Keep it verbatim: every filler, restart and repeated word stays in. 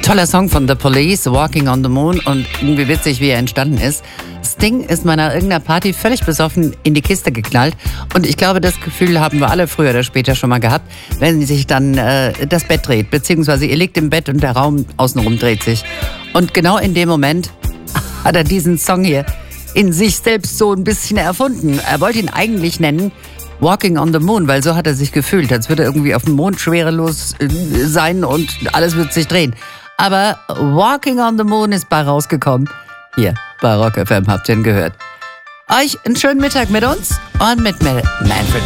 Toller Song von The Police, Walking on the Moon, und irgendwie witzig, wie er entstanden ist. Sting ist mal nach irgendeiner Party völlig besoffen in die Kiste geknallt, und ich glaube, das Gefühl haben wir alle früher oder später schon mal gehabt, wenn sich dann äh, das Bett dreht, beziehungsweise ihr liegt im Bett und der Raum außenrum dreht sich. Und genau in dem Moment hat er diesen Song hier in sich selbst so ein bisschen erfunden. Er wollte ihn eigentlich nennen Walking on the Moon, weil so hat er sich gefühlt, als würde er irgendwie auf dem Mond schwerelos äh, sein und alles wird sich drehen. Aber Walking on the Moon ist bei rausgekommen. Hier, bei Rock F M habt ihr ihn gehört. Euch einen schönen Mittag mit uns und mit Manfred